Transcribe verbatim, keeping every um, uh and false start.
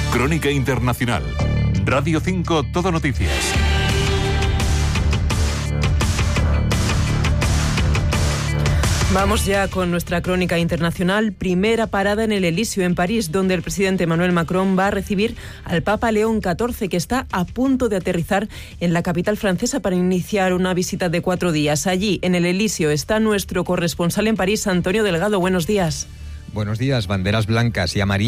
Crónica Internacional. Radio cinco, Todo Noticias. Vamos ya con nuestra crónica internacional. Primera parada en el Elíseo, en París, donde el presidente Emmanuel Macron va a recibir al Papa León catorce, que está a punto de aterrizar en la capital francesa para iniciar una visita de cuatro días. Allí, en el Elíseo, está nuestro corresponsal en París, Antonio Delgado. Buenos días. Buenos días. Banderas blancas y amarillas